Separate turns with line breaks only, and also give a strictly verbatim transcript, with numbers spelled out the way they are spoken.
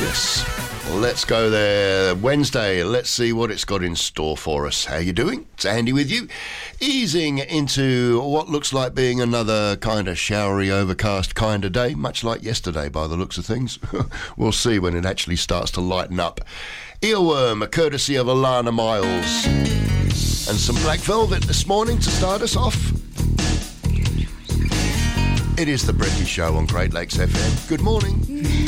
Yes. Let's go there. Wednesday, let's see what it's got in store for us. How you doing? It's Andy with you. Easing into what looks like being another kind of showery, overcast kind of day, much like yesterday by the looks of things. We'll see when it actually starts to lighten up. Earworm, courtesy of Alana Miles. And some Black Velvet this morning to start us off. It is the Brekkie Show on Great Lakes F M. Good morning.